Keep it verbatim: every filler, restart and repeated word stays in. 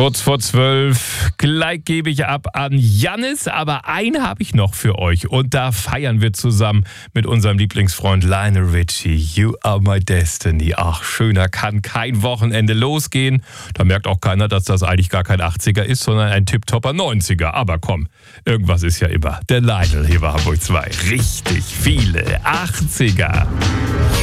Kurz vor zwölf, gleich gebe ich ab an Jannis, aber einen habe ich noch für euch und da feiern wir zusammen mit unserem Lieblingsfreund Lionel Richie. You are my destiny. Ach, schöner kann kein Wochenende losgehen. Da merkt auch keiner, dass das eigentlich gar kein achtziger ist, sondern ein tipptopper neunziger. Aber komm, irgendwas ist ja immer. Der Lionel hier bei Hamburg zwei. Richtig viele achtziger.